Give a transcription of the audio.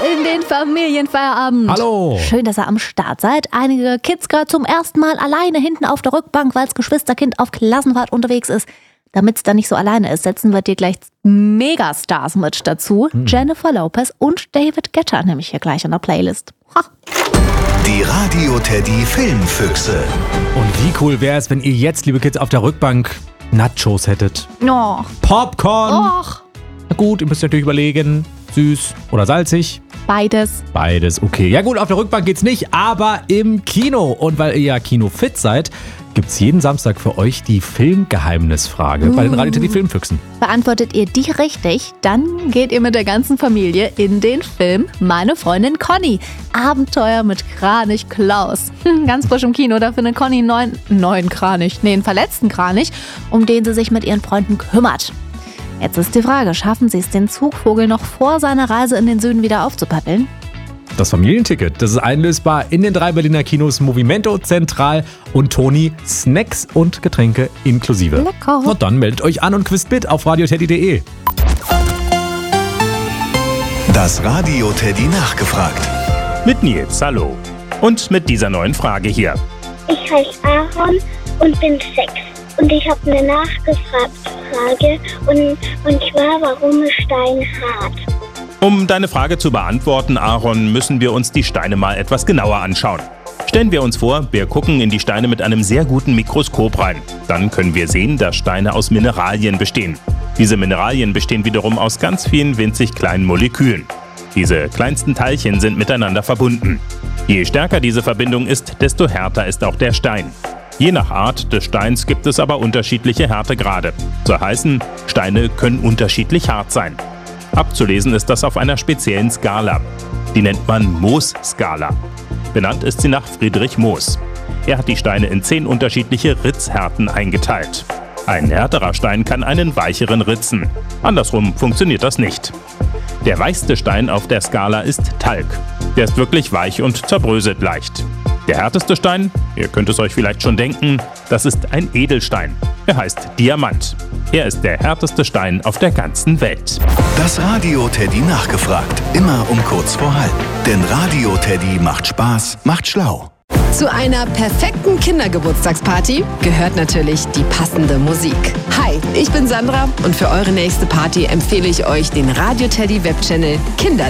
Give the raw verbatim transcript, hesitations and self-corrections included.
in den Familienfeierabend. Hallo. Schön, dass ihr am Start seid. Einige Kids gerade zum ersten Mal alleine hinten auf der Rückbank, weil das Geschwisterkind auf Klassenfahrt unterwegs ist. Damit es da nicht so alleine ist, setzen wir dir gleich Megastars mit dazu. Hm. Jennifer Lopez und David Guetta nämlich hier gleich an der Playlist. Ha. Die Radio Teddy Filmfüchse. Und wie cool wäre es, wenn ihr jetzt, liebe Kids, auf der Rückbank Nachos hättet? Oh. Popcorn. Och. Na gut, ihr müsst natürlich überlegen, süß oder salzig. Beides. Beides, okay. Ja gut, auf der Rückbank geht's nicht, aber im Kino. Und weil ihr ja kinofit seid, gibt's jeden Samstag für euch die Filmgeheimnisfrage bei den Radio Teddy Filmfüchsen. Beantwortet ihr die richtig, dann geht ihr mit der ganzen Familie in den Film Meine Freundin Conny. Abenteuer mit Kranich Klaus. Ganz frisch im Kino, da findet Conny einen neuen, neuen Kranich, nee, einen verletzten Kranich, um den sie sich mit ihren Freunden kümmert. Jetzt ist die Frage, schaffen sie es, den Zugvogel noch vor seiner Reise in den Süden wieder aufzupäppeln? Das Familienticket, das ist einlösbar in den drei Berliner Kinos Movimento, Zentral und Toni. Snacks und Getränke inklusive. Lecker. Und dann meldet euch an und quizt mit auf radio teddy punkt de. Das Radio Teddy nachgefragt. Mit Nils, hallo. Und mit dieser neuen Frage hier. Ich heiße Aaron und bin sechs. Und ich habe eine nachgefragte Frage. Und, und zwar, warum ist Stein hart? Um deine Frage zu beantworten, Aaron, müssen wir uns die Steine mal etwas genauer anschauen. Stellen wir uns vor, wir gucken in die Steine mit einem sehr guten Mikroskop rein. Dann können wir sehen, dass Steine aus Mineralien bestehen. Diese Mineralien bestehen wiederum aus ganz vielen winzig kleinen Molekülen. Diese kleinsten Teilchen sind miteinander verbunden. Je stärker diese Verbindung ist, desto härter ist auch der Stein. Je nach Art des Steins gibt es aber unterschiedliche Härtegrade. Soll heißen, Steine können unterschiedlich hart sein. Abzulesen ist das auf einer speziellen Skala. Die nennt man Mohs-Skala. Benannt ist sie nach Friedrich Mohs. Er hat die Steine in zehn unterschiedliche Ritzhärten eingeteilt. Ein härterer Stein kann einen weicheren ritzen. Andersrum funktioniert das nicht. Der weichste Stein auf der Skala ist Talg. Der ist wirklich weich und zerbröselt leicht. Der härteste Stein, ihr könnt es euch vielleicht schon denken, das ist ein Edelstein. Er heißt Diamant. Er ist der härteste Stein auf der ganzen Welt. Das Radio Teddy nachgefragt. Immer um kurz vor halb. Denn Radio Teddy macht Spaß, macht schlau. Zu einer perfekten Kindergeburtstagsparty gehört natürlich die passende Musik. Hi, ich bin Sandra und für eure nächste Party empfehle ich euch den Radio Teddy Webchannel Kinder